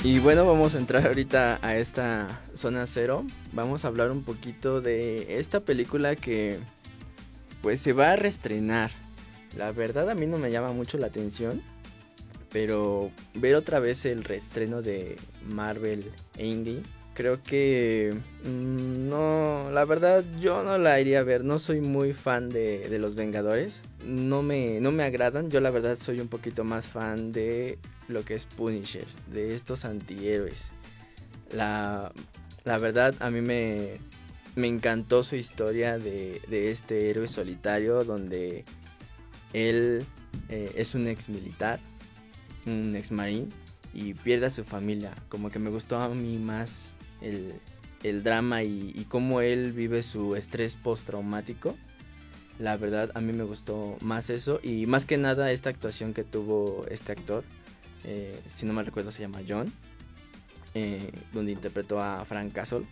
Y bueno, vamos a entrar ahorita a esta zona cero. Vamos a hablar un poquito de esta película que pues se va a reestrenar. La verdad a mí no me llama mucho la atención, pero ver otra vez el reestreno de Marvel Endgame, creo que no, la verdad yo no la iría a ver. No soy muy fan de los Vengadores, no me agradan. Yo la verdad soy un poquito más fan de lo que es Punisher, de estos antihéroes. La, la verdad a mí me encantó su historia de este héroe solitario donde él es un ex militar, un ex marín, y pierde a su familia. Como que me gustó a mí más el drama y cómo él vive su estrés postraumático. La verdad a mí me gustó más eso, y más que nada esta actuación que tuvo este actor, si no me recuerdo se llama John, donde interpretó a Frank Castle.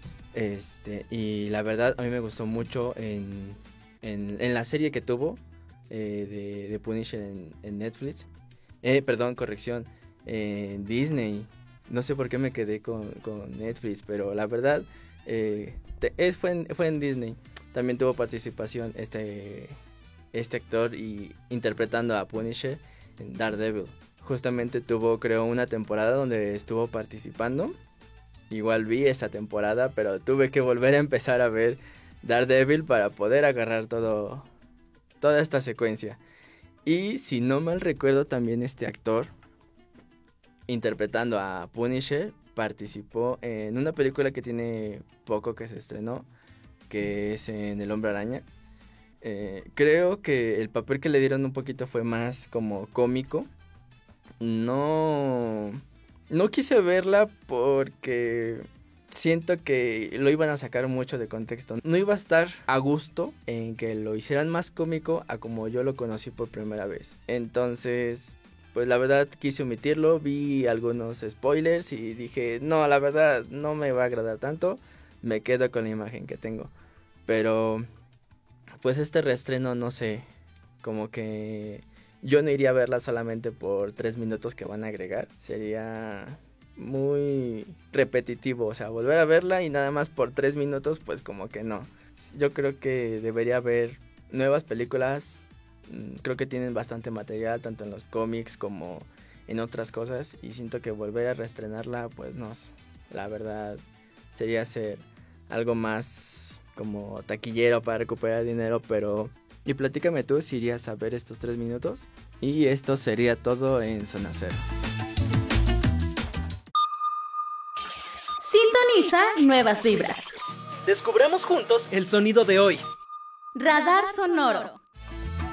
Y la verdad a mí me gustó mucho en la serie que tuvo de Punisher en Netflix. Perdón, corrección, en Disney. No sé por qué me quedé con Netflix, pero la verdad fue en Disney. También tuvo participación este actor y interpretando a Punisher en Daredevil. Justamente tuvo, creo, una temporada donde estuvo participando. Igual vi esa temporada, pero tuve que volver a empezar a ver Daredevil para poder agarrar toda esta secuencia. Y si no mal recuerdo, también este actor, interpretando a Punisher, participó en una película que tiene poco que se estrenó, que es en El Hombre Araña. Creo que el papel que le dieron un poquito fue más como cómico. No quise verla porque siento que lo iban a sacar mucho de contexto. No iba a estar a gusto en que lo hicieran más cómico a como yo lo conocí por primera vez. Entonces, pues la verdad quise omitirlo. Vi algunos spoilers y dije, no, la verdad no me va a agradar tanto. Me quedo con la imagen que tengo. Pero pues este reestreno, no sé, como que yo no iría a verla solamente por 3 minutos que van a agregar. Sería muy repetitivo, o sea, volver a verla y nada más por 3 minutos, pues como que no. Yo creo que debería haber nuevas películas. Creo que tienen bastante material, tanto en los cómics como en otras cosas, y siento que volver a reestrenarla, pues no, la verdad sería hacer algo más como taquillero para recuperar dinero. Pero y platícame tú si irías a ver estos 3 minutos. Y esto sería todo en Zona Cero. Sintoniza nuevas vibras. Descubramos juntos el sonido de hoy. Radar sonoro.